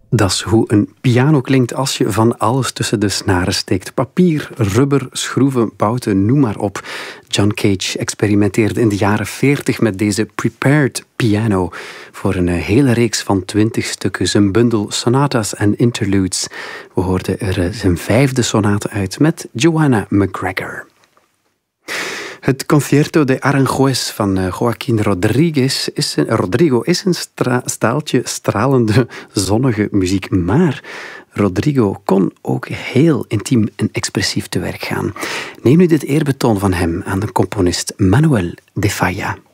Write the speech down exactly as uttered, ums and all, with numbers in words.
Dat is hoe een piano klinkt als je van alles tussen de snaren steekt. Papier, rubber, schroeven, bouten, noem maar op. John Cage experimenteerde in de jaren veertig met deze prepared piano voor een hele reeks van twintig stukken, zijn bundel sonatas en interludes. We hoorden er zijn vijfde sonate uit met Joanna McGregor. Het Concierto de Aranjuez van Joaquín Rodríguez is een, Rodrigo is een stra- staaltje stralende, zonnige muziek. Maar Rodrigo kon ook heel intiem en expressief te werk gaan. Neem nu dit eerbetoon van hem aan de componist Manuel de Falla.